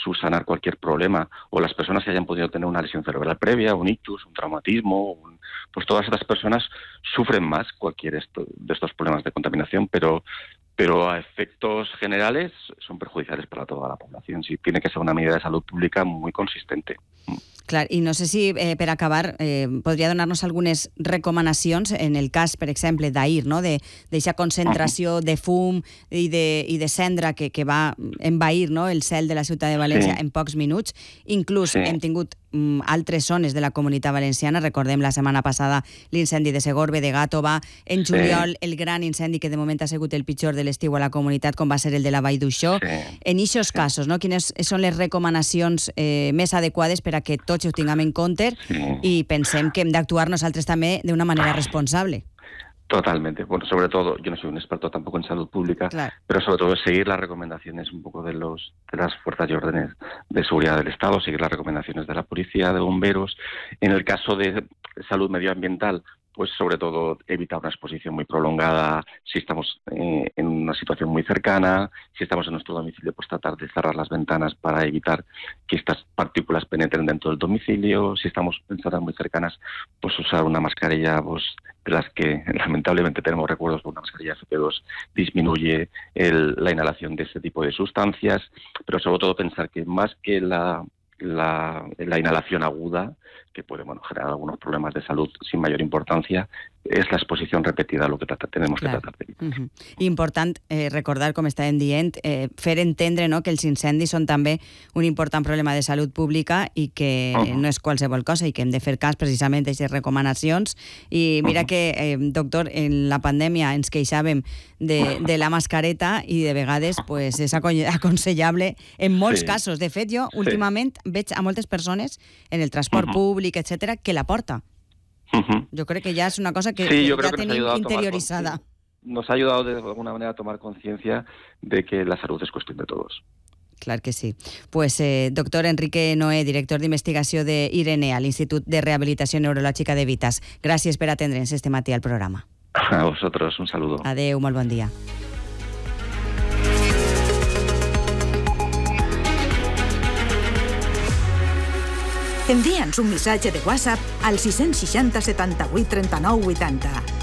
subsanar cualquier problema, o las personas que hayan podido tener una lesión cerebral previa, un ictus, un traumatismo, pues todas estas personas sufren más cualquier de estos problemas de contaminación, pero a efectos generales son perjudicials per a tota la població. Sí, tiene que ser una medida de salut pública muy consistente. Clar, i no sé si, per acabar, podria donar-nos algunes recomanacions en el cas, per exemple, d'ahir, no? D'eixa concentració de fum i de cendra que va envair, no? El cel de la ciutat de València en pocs minuts. Inclús hem tingut altres zones de la Comunitat Valenciana. Recordem la setmana passada l'incendi de Segorbe, de Gàtova, en juliol el gran incendi que de moment ha sigut el pitjor de l'estiu a la comunitat, com va ser el de la Vall d'Uixó. En aquests casos, no? Quines són les recomanacions més adequades per a que tots ho tinguem en compte y pensem que hem d'actuar nosaltres també d'una manera responsable? Totalmente. Bueno, sobre todo, yo no soy un experto tampoco en salud pública, pero sobre todo seguir las recomendaciones un poco de las fuerzas y órdenes de seguridad del Estado, seguir las recomendaciones de la policía, de bomberos. En el caso de salud medioambiental, pues sobre todo evitar una exposición muy prolongada, si estamos en una situación muy cercana, si estamos en nuestro domicilio, pues tratar de cerrar las ventanas para evitar que estas partículas penetren dentro del domicilio, si estamos en zonas muy cercanas, pues usar una mascarilla, pues de las que lamentablemente tenemos recuerdos, una mascarilla FP2 disminuye la inhalación de este tipo de sustancias, pero sobre todo pensar que más que la inhalación aguda, que puede generar algunos problemas de salud sin mayor importancia, és l'exposició repetida el que tenemos que tratar de evitar. Important recordar, com estàvem dient, fer entendre que els incendis són també un important problema de salut pública i que no és qualsevol cosa i que hem de fer cas precisament d'aquestes recomanacions. I mira que, doctor, en la pandèmia ens queixàvem de la mascareta i de vegades és aconsellable en molts casos. De fet, jo últimament veig a moltes persones en el transport públic, etcètera, que la porta. Yo creo que ya es una cosa que ya tenim interiorizada. Nos ha ayudado de alguna manera a tomar conciencia de que la salud es cuestión de todos. Clar que sí. Pues, doctor Enrique Noé, director d'investigació de IRENEA, l'Institut de Rehabilitació Neurològica de Vitas. Gràcies per atendre'ns este matí al programa. A vosotros, un saludo. Adeu, molt bon dia. Envia'ns un missatge de WhatsApp al 660 78 39 80.